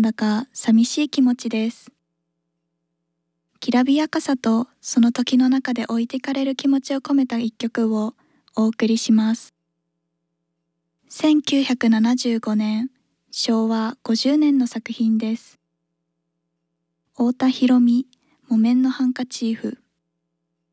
だか寂しい気持ちです。きらびやかさとその時の中で置いてかれる気持ちを込めた一曲をお送りします。1975年、昭和50年の作品です。太田裕美、木綿のハンカチーフ。